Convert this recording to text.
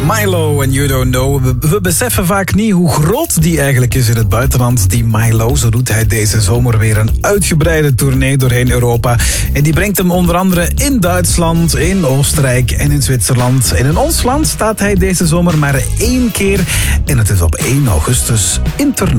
Milo en You Don't Know. We beseffen vaak niet hoe groot die eigenlijk is in het buitenland. Die Milo, zo doet hij deze zomer weer een uitgebreide tournee doorheen Europa. En die brengt hem onder andere in Duitsland, in Oostenrijk en in Zwitserland. En in ons land staat hij deze zomer maar 1 keer. En het is op 1 augustus in tournee.